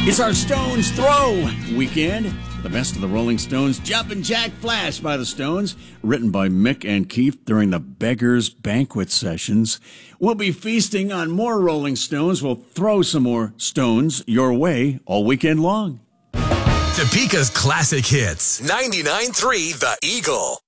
It's our Stones Throw weekend. The best of the Rolling Stones, Jumpin' Jack Flash by the Stones, written by Mick and Keith during the Beggars Banquet sessions. We'll be feasting on more Rolling Stones. We'll throw some more stones your way all weekend long. Topeka's classic hits. 99.3 The Eagle.